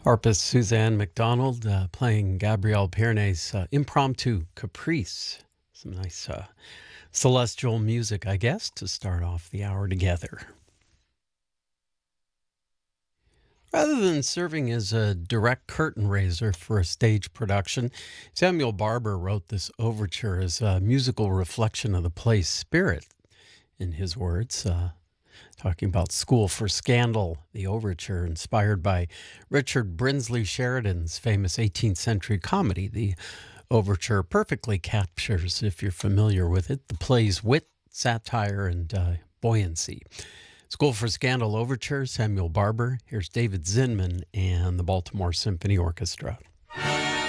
Harpist Suzanne McDonald playing Gabrielle Piernet's impromptu Caprice. Some nice celestial music, I guess, to start off the hour together. Rather than serving as a direct curtain raiser for a stage production, Samuel Barber wrote this overture as a musical reflection of the play's spirit, in his words. Talking about School for Scandal, the overture inspired by Richard Brinsley Sheridan's famous 18th century comedy. The overture perfectly captures, if you're familiar with it, the play's wit, satire, and buoyancy. School for Scandal overture, Samuel Barber. Here's David Zinman and the Baltimore Symphony Orchestra.